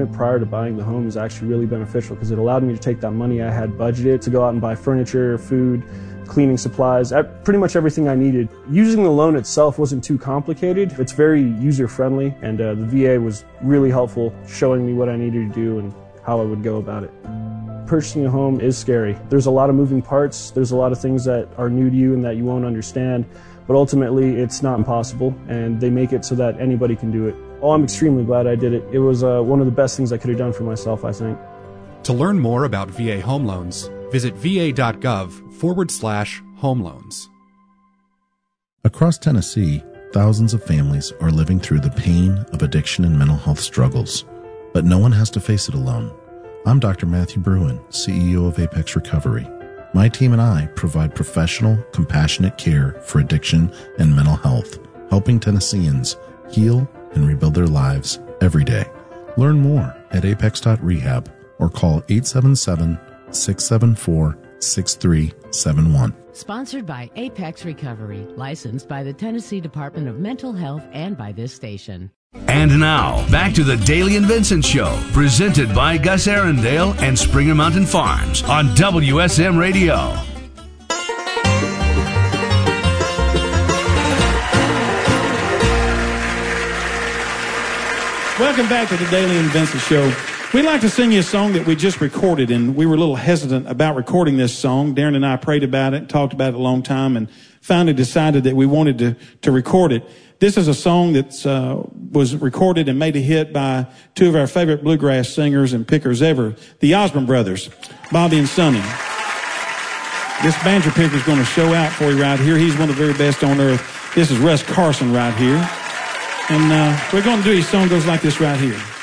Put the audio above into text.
it prior to buying the home is actually really beneficial because it allowed me to take that money I had budgeted to go out and buy furniture, food, cleaning supplies, pretty much everything I needed. Using the loan itself wasn't too complicated. It's very user-friendly, and the VA was really helpful, showing me what I needed to do and how I would go about it. Purchasing a home is scary. There's a lot of moving parts. There's a lot of things that are new to you and that you won't understand, but ultimately it's not impossible, and they make it so that anybody can do it. Oh, I'm extremely glad I did it. It was one of the best things I could have done for myself, I think. To learn more about VA home loans, visit va.gov/home loans. Across Tennessee, thousands of families are living through the pain of addiction and mental health struggles, but no one has to face it alone. I'm Dr. Matthew Bruin, CEO of Apex Recovery. My team and I provide professional, compassionate care for addiction and mental health, helping Tennesseans heal and rebuild their lives every day. Learn more at apex.rehab or call 877-674-6371. Sponsored by Apex Recovery, licensed by the Tennessee Department of Mental Health and by this station. And now, back to the Daily and Vincent Show, presented by Gus Arundel and Springer Mountain Farms on WSM Radio. Welcome back to the Daily and Vincent Show. We'd like to sing you a song that we just recorded, and we were a little hesitant about recording this song. Darren and I prayed about it, talked about it a long time, and finally decided that we wanted to record it. This is a song that was recorded and made a hit by two of our favorite bluegrass singers and pickers ever, the Osborne Brothers, Bobby and Sonny. This banjo picker is going to show out for you right here. He's one of the very best on earth. This is Russ Carson right here. And we're going to do his song goes like this right here.